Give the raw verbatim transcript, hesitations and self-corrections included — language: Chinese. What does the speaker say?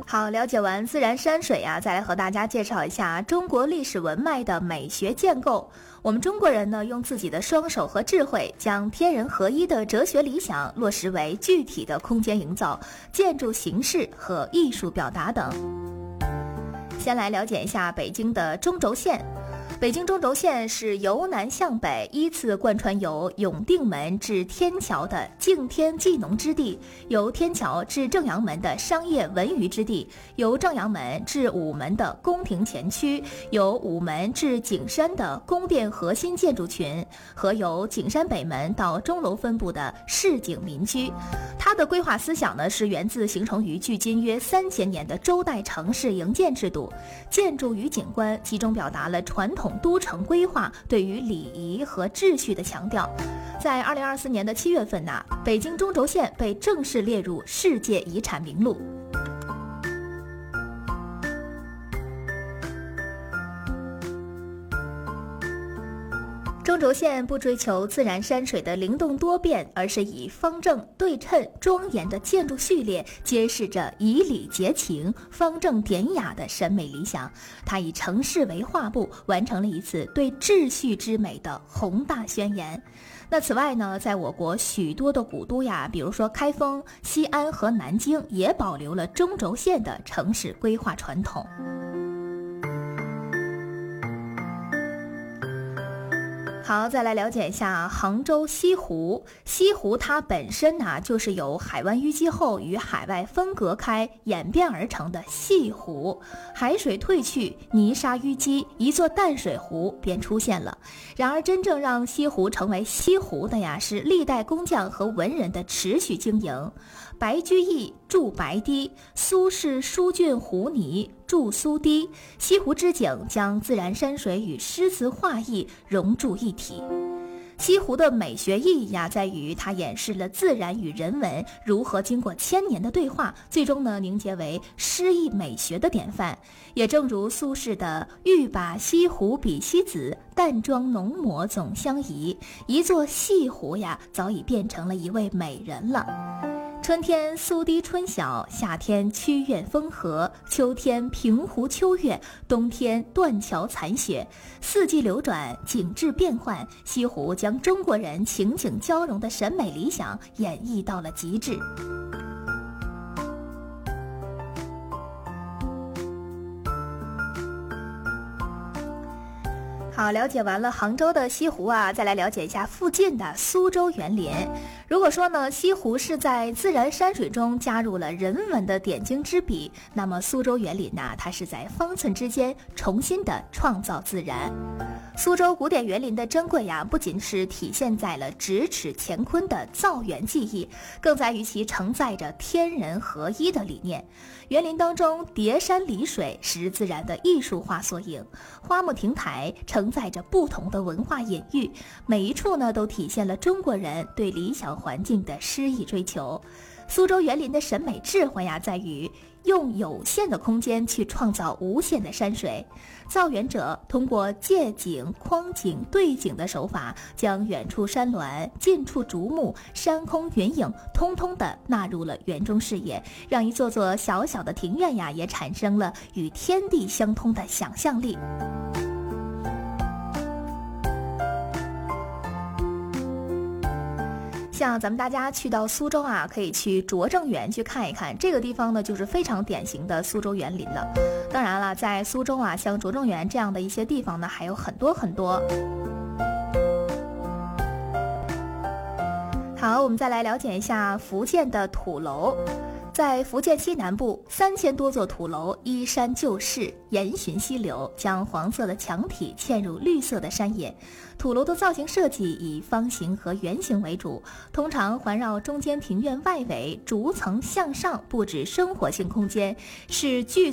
好，了解完自然山水啊，再来和大家介绍一下中国历史文脉的美学建构。我们中国人呢，用自己的双手和智慧，将天人合一的哲学理想落实为具体的空间营造、建筑形式和艺术表达等。先来了解一下北京的中轴线。北京中轴线是由南向北依次贯穿由永定门至天桥的敬天祭农之地，由天桥至正阳门的商业文娱之地，由正阳门至午门的宫廷前区，由午门至景山的宫殿核心建筑群，和由景山北门到钟楼分布的市井民居。它的规划思想呢，是源自形成于距今约三千年的周代城市营建制度，建筑与景观集中表达了传统都城规划对于礼仪和秩序的强调。在二零二四年的七月份呢，北京中轴线被正式列入世界遗产名录。中轴线不追求自然山水的灵动多变，而是以方正、对称、庄严的建筑序列，揭示着以礼节情、方正典雅的审美理想。它以城市为画布，完成了一次对秩序之美的宏大宣言。那此外呢，在我国许多的古都呀，比如说开封、西安和南京，也保留了中轴线的城市规划传统。好，再来了解一下杭州西湖。西湖它本身呢、啊，就是由海湾淤积后与海外分隔开演变而成的细湖，海水退去，泥沙淤积，一座淡水湖便出现了。然而真正让西湖成为西湖的呀，是历代工匠和文人的持续经营。白居易著白堤，苏轼书卷湖泥著苏堤，西湖之景将自然山水与诗词画意融铸一体。西湖的美学意义呀，在于它演示了自然与人文如何经过千年的对话，最终呢凝结为诗意美学的典范。也正如苏轼的“欲把西湖比西子，淡妆浓抹总相宜”，一座西湖呀，早已变成了一位美人了。春天苏堤春晓，夏天曲院风荷，秋天平湖秋月，冬天断桥残雪，四季流转，景致变幻，西湖将中国人情景交融的审美理想演绎到了极致。好，了解完了杭州的西湖啊，再来了解一下附近的苏州园林。如果说呢，西湖是在自然山水中加入了人文的点睛之笔，那么苏州园林呢、啊，它是在方寸之间重新的创造自然。苏州古典园林的珍贵呀、啊，不仅是体现在了咫尺乾坤的造园技艺，更在于其承载着天人合一的理念。园林当中叠山离水是自然的艺术化缩影，花木亭台承载着不同的文化隐喻，每一处呢都体现了中国人对理想环境的诗意追求。苏州园林的审美智慧呀，在于用有限的空间去创造无限的山水。造园者通过借景、框景、对景的手法，将远处山峦、近处竹木、山空云影通通的纳入了园中视野，让一座座小小的庭院呀，也产生了与天地相通的想象力。像咱们大家去到苏州啊，可以去拙政园去看一看，这个地方呢就是非常典型的苏州园林了。当然了，在苏州啊，像拙政园这样的一些地方呢，还有很多很多。好，我们再来了解一下福建的土楼。在福建西南部，三千多座土楼依山就势，沿循溪流，将黄色的墙体嵌入绿色的山野。土楼的造型设计以方形和圆形为主，通常环绕中间庭院外围，逐层向上布置生活性空间，是具